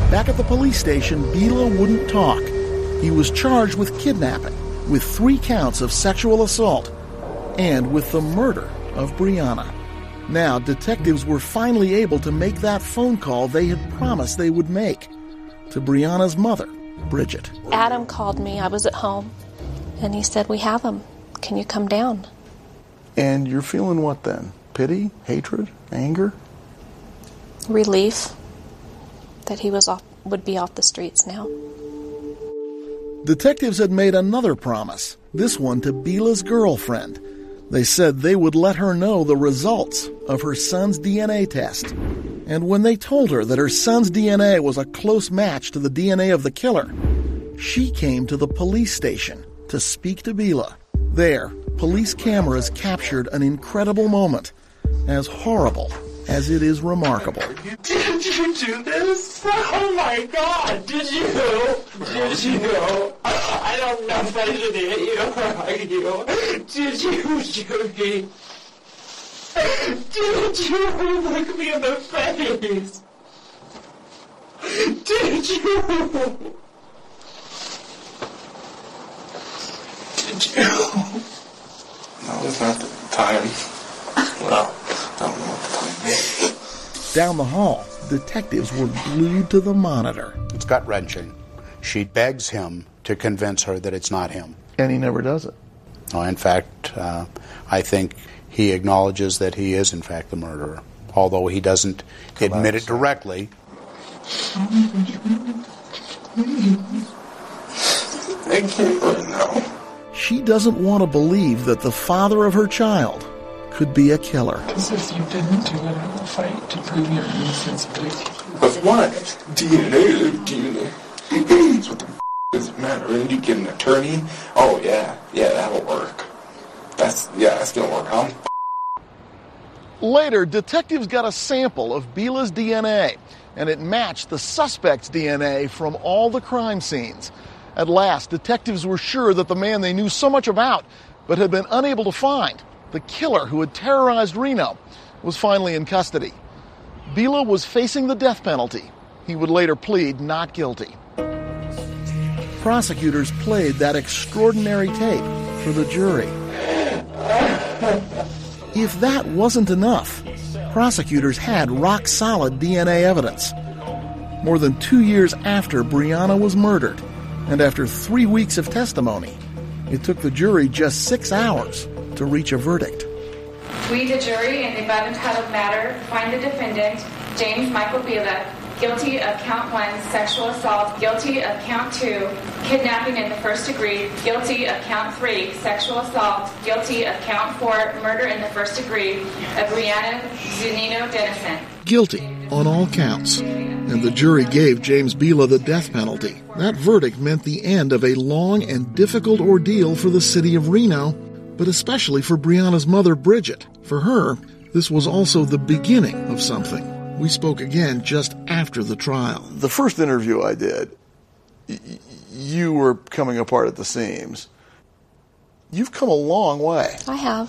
Back at the police station, Bila wouldn't talk. He was charged with kidnapping, with 3 counts of sexual assault, and with the murder of Brianna. Now, detectives were finally able to make that phone call they had promised they would make to Brianna's mother, Bridget. Adam called me. I was at home, and he said, "We have him. Can you come down?" And you're feeling what then? Pity? Hatred? Anger? Relief that he would be off the streets now. Detectives had made another promise, this one to Bila's girlfriend. They said they would let her know the results of her son's DNA test. And when they told her that her son's DNA was a close match to the DNA of the killer, she came to the police station to speak to Bila. There, police cameras captured an incredible moment, as horrible as it is remarkable. Did you do this? Oh my God, did you? Did you? I don't know if I should hit you or hug you. Did you, Judy? Did you look me in the face? Did you? Did you? No, it's not the time. Well, I don't know what the time is. Down the hall, detectives were glued to the monitor. It's gut-wrenching. She begs him to convince her that it's not him. And he never does it. No, in fact, I think he acknowledges that he is, in fact, the murderer, although he doesn't admit it directly. I can't right now. She doesn't want to believe that the father of her child could be a killer. Because if you didn't do it, I will fight to prove your innocence. But what? DNA, DNA. What the does it matter? And you get an attorney? Oh, yeah, that'll work. That's gonna work. Later, detectives got a sample of Bila's DNA, and it matched the suspect's DNA from all the crime scenes. At last, detectives were sure that the man they knew so much about, but had been unable to find, the killer who had terrorized Reno, was finally in custody. Bila was facing the death penalty. He would later plead not guilty. Prosecutors played that extraordinary tape for the jury. If that wasn't enough, prosecutors had rock-solid DNA evidence. More than 2 years after Brianna was murdered, and after 3 weeks of testimony, it took the jury just 6 hours to reach a verdict. We, the jury, in the above entitled matter, find the defendant, James Michael Bila, guilty of count 1, sexual assault, guilty of count 2, kidnapping in the first degree, guilty of count 3, sexual assault, guilty of count 4, murder in the first degree, of Brianna Zunino Dennison. Guilty on all counts. And the jury gave James Bila the death penalty. That verdict meant the end of a long and difficult ordeal for the city of Reno, but especially for Brianna's mother, Bridget. For her, this was also the beginning of something. We spoke again just after the trial. The first interview I did, you were coming apart at the seams. You've come a long way. I have.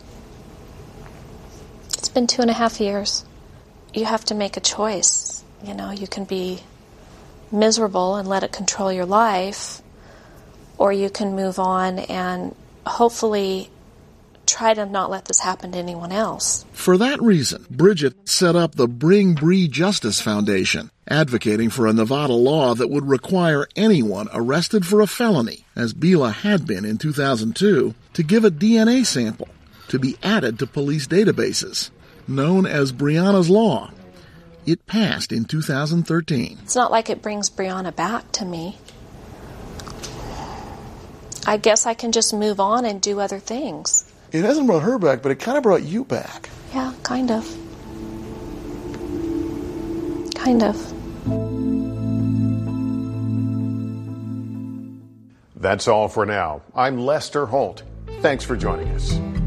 It's been 2.5 years. You have to make a choice. You know, you can be miserable and let it control your life, or you can move on and hopefully try to not let this happen to anyone else. For that reason, Bridget set up the Bring Bree Justice Foundation, advocating for a Nevada law that would require anyone arrested for a felony, as Bila had been in 2002, to give a DNA sample to be added to police databases, known as Brianna's Law. It passed in 2013. It's not like it brings Brianna back to me. I guess I can just move on and do other things. It hasn't brought her back, but it kind of brought you back. Yeah, kind of. Kind of. That's all for now. I'm Lester Holt. Thanks for joining us.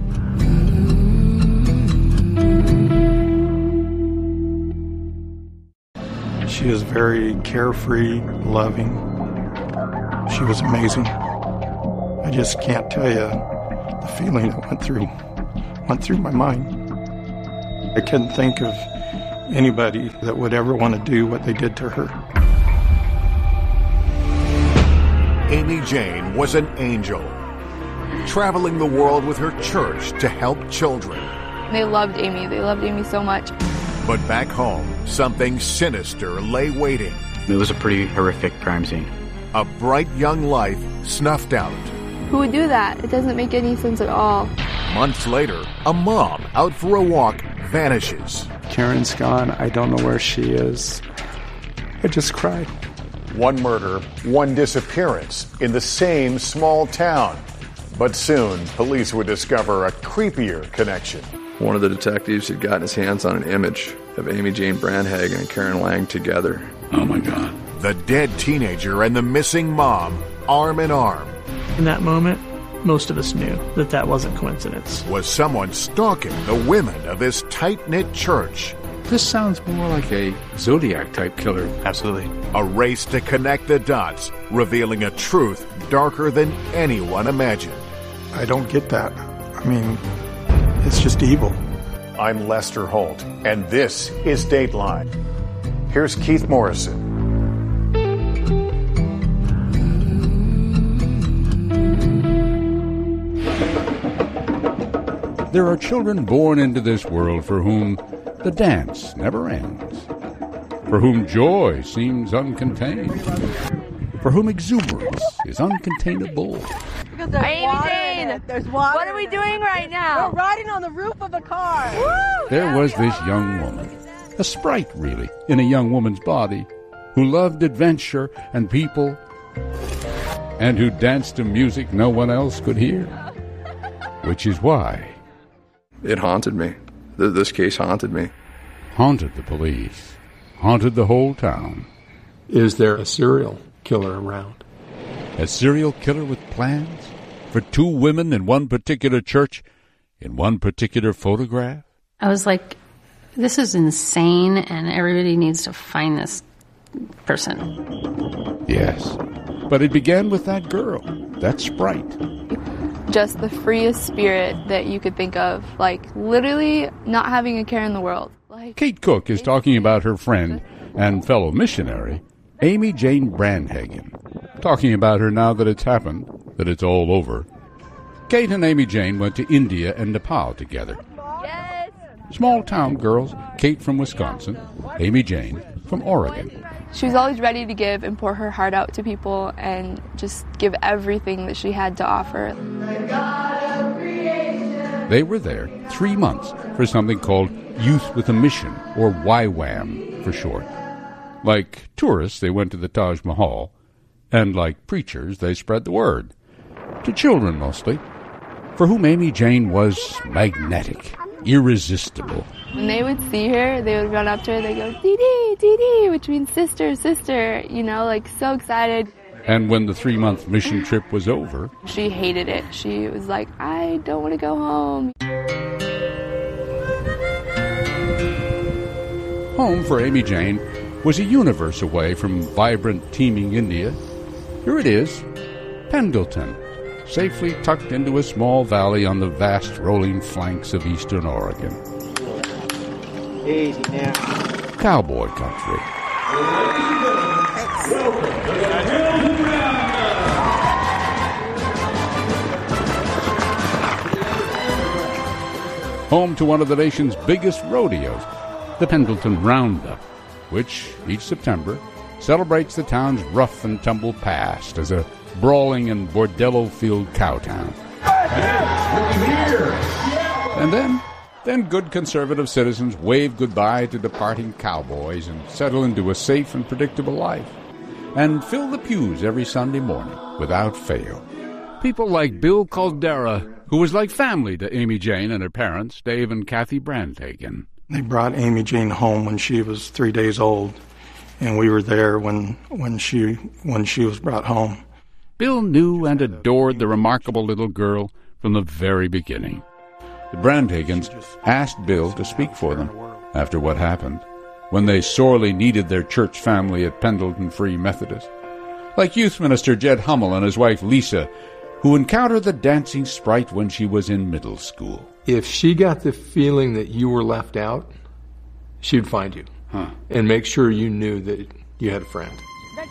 She was very carefree, loving. She was amazing. I just can't tell you the feeling that went through my mind. I couldn't think of anybody that would ever want to do what they did to her. Amy Jane was an angel, traveling the world with her church to help children. They loved Amy. They loved Amy so much. But back home, something sinister lay waiting. It was a pretty horrific crime scene. A bright young life snuffed out. Who would do that? It doesn't make any sense at all. Months later, a mom out for a walk vanishes. Karen's gone. I don't know where she is. I just cried. One murder, one disappearance in the same small town. But soon, police would discover a creepier connection. One of the detectives had gotten his hands on an image of Amy Jane Brandhagen and Karen Lang together. Oh, my God. The dead teenager and the missing mom, arm in arm. In that moment, most of us knew that that wasn't coincidence. Was someone stalking the women of this tight-knit church? This sounds more like a Zodiac-type killer. Absolutely. A race to connect the dots, revealing a truth darker than anyone imagined. I don't get that. I mean, it's just evil. I'm Lester Holt, and this is Dateline. Here's Keith Morrison. There are children born into this world for whom the dance never ends, for whom joy seems uncontained, for whom exuberance is uncontainable. Amy Jane, what are we doing right now? We're riding on the roof of a car. There was this young woman, a sprite really, in a young woman's body, who loved adventure and people, and who danced to music no one else could hear. Which is why it haunted me. This case haunted me. Haunted the police. Haunted the whole town. Is there a serial killer around? A serial killer with plans? For two women in one particular church? In one particular photograph? I was like, this is insane, and everybody needs to find this person. Yes. But it began with that girl, that sprite. Just the freest spirit that you could think of. Like, literally not having a care in the world. Kate Cook is talking about her friend and fellow missionary, Amy Jane Brandhagen. Talking about her now that it's happened, that it's all over. Kate and Amy Jane went to India and Nepal together. Yes. Small-town girls, Kate from Wisconsin, Amy Jane from Oregon. She was always ready to give and pour her heart out to people and just give everything that she had to offer. They were there 3 months for something called Youth with a Mission, or YWAM for short. Like tourists, they went to the Taj Mahal, and like preachers, they spread the word. To children mostly, for whom Amy Jane was magnetic, irresistible. When they would see her, they would run up to her, they go, Dee Dee, which means sister, sister, like so excited. And when the 3-month mission trip was over, she hated it. She was like, I don't want to go home. Home for Amy Jane was a universe away from vibrant, teeming India. Here it is, Pendleton, safely tucked into a small valley on the vast rolling flanks of eastern Oregon. Easy now. Cowboy country. Home to one of the nation's biggest rodeos, the Pendleton Roundup, which each September celebrates the town's rough and tumble past as a brawling and bordello-filled cow town. And then good conservative citizens wave goodbye to departing cowboys and settle into a safe and predictable life, and fill the pews every Sunday morning without fail. People like Bill Caldera, who was like family to Amy Jane and her parents, Dave and Kathy Brandhagen. They brought Amy Jane home when she was 3 days old, and we were there when she was brought home. Bill knew and adored the remarkable little girl from the very beginning. The Brandhagens asked Bill to speak for them after what happened, when they sorely needed their church family at Pendleton Free Methodist. Like youth minister Jed Hummel and his wife Lisa, who encountered the dancing sprite when she was in middle school. If she got the feeling that you were left out, she'd find you and make sure you knew that you had a friend.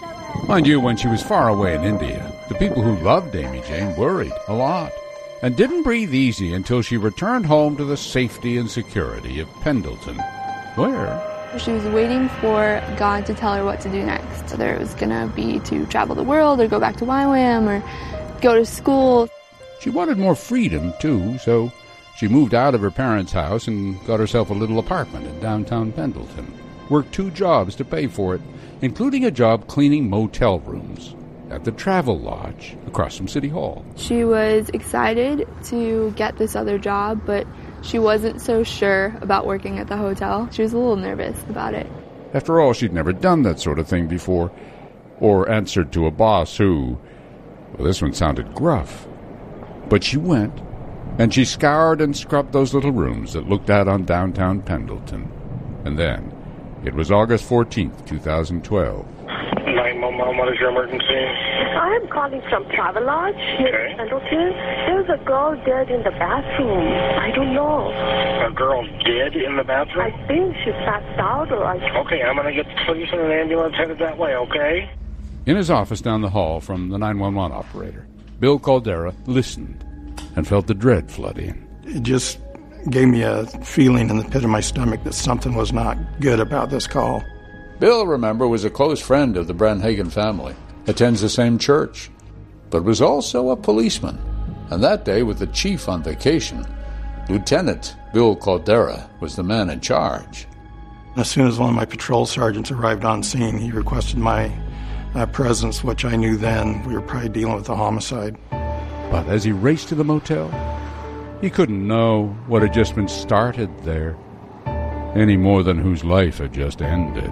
Mind you, when she was far away in India, the people who loved Amy Jane worried a lot and didn't breathe easy until she returned home to the safety and security of Pendleton, where she was waiting for God to tell her what to do next. Whether it was going to be to travel the world or go back to YWAM or go to school. She wanted more freedom, too, so she moved out of her parents' house and got herself a little apartment in downtown Pendleton. Worked 2 jobs to pay for it, including a job cleaning motel rooms at the Travel Lodge across from City Hall. She was excited to get this other job, but she wasn't so sure about working at the hotel. She was a little nervous about it. After all, she'd never done that sort of thing before, or answered to a boss who, well, this one sounded gruff. But she went, and she scoured and scrubbed those little rooms that looked out on downtown Pendleton. And then, it was August 14th, 2012. 911, what is your emergency? I'm calling from Travel Lodge here in Pendleton. There's a girl dead in the bathroom. I don't know. A girl dead in the bathroom? I think she passed out or Okay, I'm going to get the police and an ambulance headed that way, okay? In his office down the hall from the 911 operator, Bill Caldera listened and felt the dread flood in. It just gave me a feeling in the pit of my stomach that something was not good about this call. Bill, remember, was a close friend of the Brandhagen family, attends the same church, but was also a policeman. And that day, with the chief on vacation, Lieutenant Bill Caldera was the man in charge. As soon as one of my patrol sergeants arrived on scene, he requested my presence, which I knew then we were probably dealing with a homicide. But as he raced to the motel, he couldn't know what had just been started there, any more than whose life had just ended.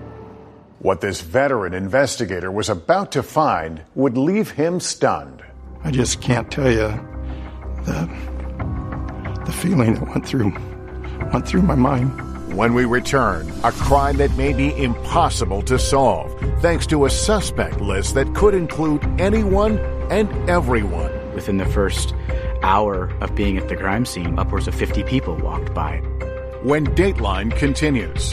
What this veteran investigator was about to find would leave him stunned. I just can't tell you the feeling that went through my mind. When we return, a crime that may be impossible to solve, thanks to a suspect list that could include anyone and everyone. Within the first hour of being at the crime scene, upwards of 50 people walked by. When Dateline continues.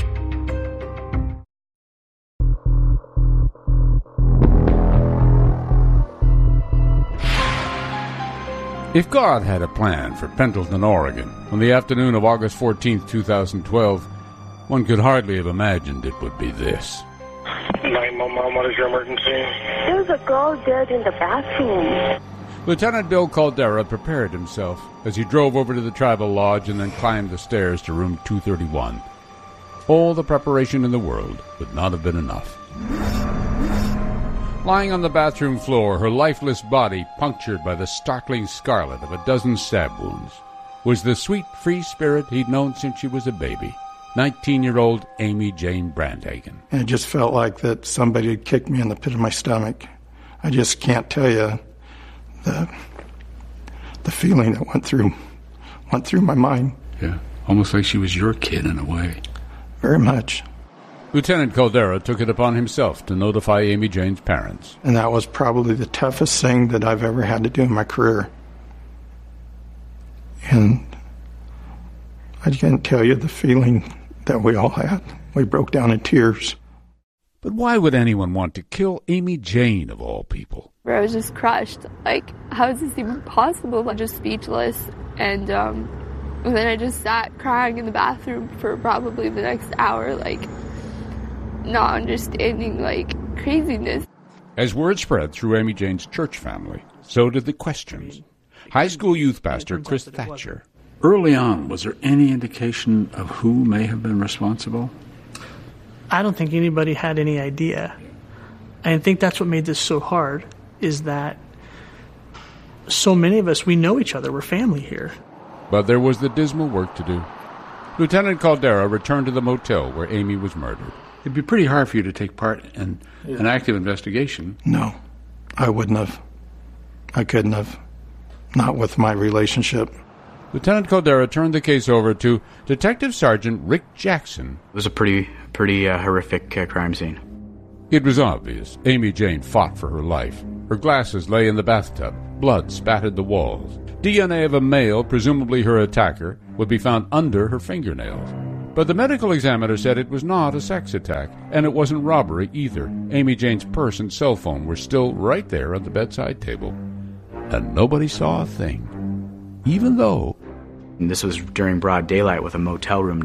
If God had a plan for Pendleton, Oregon, on the afternoon of August 14th, 2012, one could hardly have imagined it would be this. 911, what is your emergency? There's a girl dead in the bathroom. Lieutenant Bill Caldera prepared himself as he drove over to the Travel Lodge and then climbed the stairs to room 231. All the preparation in the world would not have been enough. Lying on the bathroom floor, her lifeless body punctured by the startling scarlet of a dozen stab wounds, was the sweet, free spirit he'd known since she was a baby, 19-year-old Amy Jane Brandhagen. And it just felt like that somebody had kicked me in the pit of my stomach. I just can't tell you the feeling that went through my mind. Yeah, almost like she was your kid in a way. Very much. Lieutenant Caldera took it upon himself to notify Amy Jane's parents. And that was probably the toughest thing that I've ever had to do in my career. And I can't tell you the feeling that we all had. We broke down in tears. But why would anyone want to kill Amy Jane, of all people? I was just crushed. Like, how is this even possible? I'm just speechless. And then I just sat crying in the bathroom for probably the next hour, like, not understanding, like, craziness. As word spread through Amy Jane's church family, so did the questions. High school youth pastor Chris Thatcher. Early on, was there any indication of who may have been responsible? I don't think anybody had any idea. I think that's what made this so hard, is that so many of us, we know each other. We're family here. But there was the dismal work to do. Lieutenant Caldera returned to the motel where Amy was murdered. It'd be pretty hard for you to take part in an active investigation. No, I wouldn't have. I couldn't have. Not with my relationship. Lieutenant Caldera turned the case over to Detective Sergeant Rick Jackson. It was a pretty horrific crime scene. It was obvious Amy Jane fought for her life. Her glasses lay in the bathtub. Blood spattered the walls. DNA of a male, presumably her attacker, would be found under her fingernails. But the medical examiner said it was not a sex attack, and it wasn't robbery either. Amy Jane's purse and cell phone were still right there on the bedside table. And nobody saw a thing. Even though... And this was during broad daylight with motel room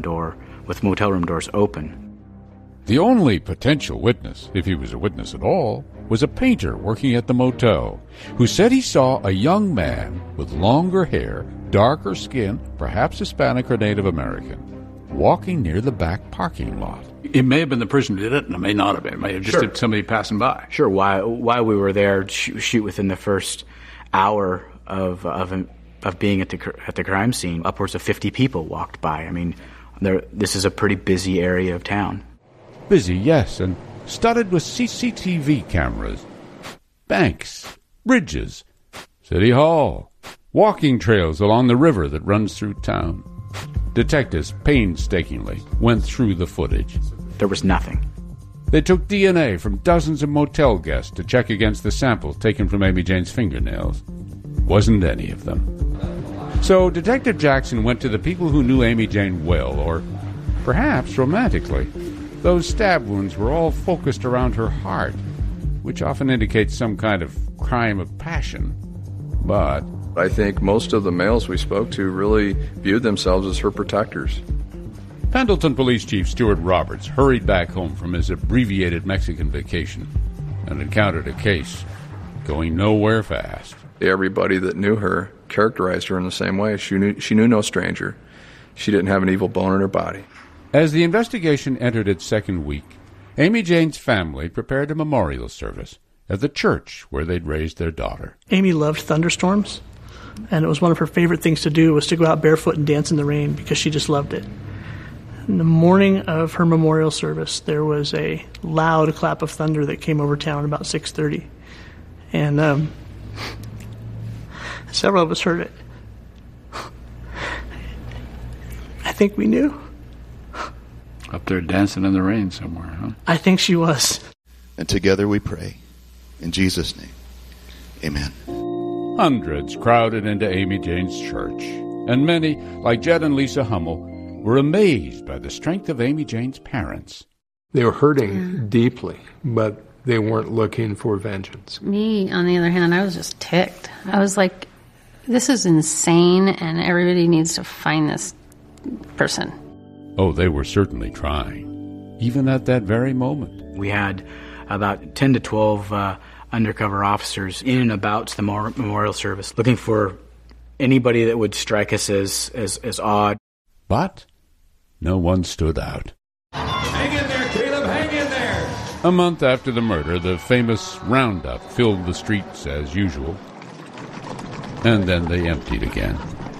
doors open. The only potential witness, if he was a witness at all, was a painter working at the motel, who said he saw a young man with longer hair, darker skin, perhaps Hispanic or Native American, walking near the back parking lot. It may have been the person who did it, and it may not have been. It may have just been somebody passing by. Sure. While we were there, shoot within the first hour of being at the crime scene, upwards of 50 people walked by. I mean, this is a pretty busy area of town. Busy, yes, and studded with CCTV cameras, banks, bridges, City Hall, walking trails along the river that runs through town. Detectives painstakingly went through the footage. There was nothing. They took DNA from dozens of motel guests to check against the samples taken from Amy Jane's fingernails. Wasn't any of them. So Detective Jackson went to the people who knew Amy Jane well, or perhaps romantically. Those stab wounds were all focused around her heart, which often indicates some kind of crime of passion. But I think most of the males we spoke to really viewed themselves as her protectors. Pendleton Police Chief Stuart Roberts hurried back home from his abbreviated Mexican vacation and encountered a case going nowhere fast. Everybody that knew her characterized her in the same way. She knew no stranger. She didn't have an evil bone in her body. As the investigation entered its second week, Amy Jane's family prepared a memorial service at the church where they'd raised their daughter. Amy loved thunderstorms, and it was one of her favorite things to do was to go out barefoot and dance in the rain because she just loved it. In the morning of her memorial service, there was a loud clap of thunder that came over town about 6:30, and several of us heard it. I think we knew. Up there dancing in the rain somewhere, huh? I think she was. And together we pray. In Jesus' name, amen. Hundreds crowded into Amy Jane's church, and many, like Jed and Lisa Hummel, were amazed by the strength of Amy Jane's parents. They were hurting deeply, but they weren't looking for vengeance. Me, on the other hand, I was just ticked. I was like, this is insane, and everybody needs to find this person. Oh, they were certainly trying, even at that very moment. We had about 10 to 12 undercover officers in and about the memorial service looking for anybody that would strike us as odd. But no one stood out. Hang in there, Caleb, hang in there! A month after the murder, the famous roundup filled the streets as usual. And then they emptied again.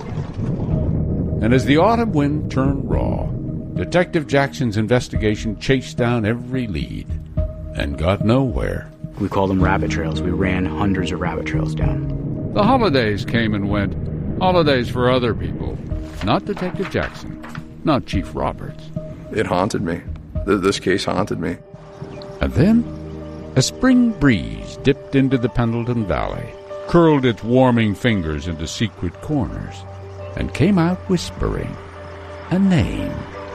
And as the autumn wind turned raw, Detective Jackson's investigation chased down every lead and got nowhere. We called them rabbit trails. We ran hundreds of rabbit trails down. The holidays came and went. Holidays for other people. Not Detective Jackson. Not Chief Roberts. It haunted me. This case haunted me. And then a spring breeze dipped into the Pendleton Valley, curled its warming fingers into secret corners, and came out whispering a name.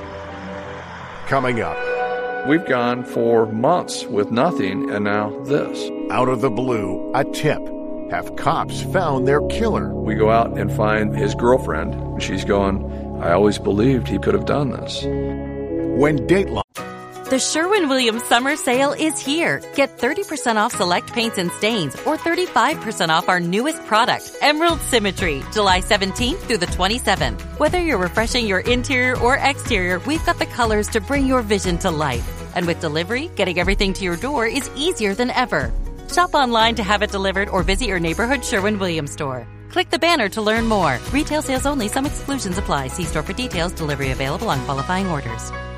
Coming up. We've gone for months with nothing, and now this. Out of the blue, a tip. Have cops found their killer? We go out and find his girlfriend. She's going, I always believed he could have done this. When Dateline. The Sherwin-Williams Summer Sale is here. Get 30% off select paints and stains or 35% off our newest product, Emerald Symmetry, July 17th through the 27th. Whether you're refreshing your interior or exterior, we've got the colors to bring your vision to life. And with delivery, getting everything to your door is easier than ever. Shop online to have it delivered or visit your neighborhood Sherwin-Williams store. Click the banner to learn more. Retail sales only. Some exclusions apply. See store for details. Delivery available on qualifying orders.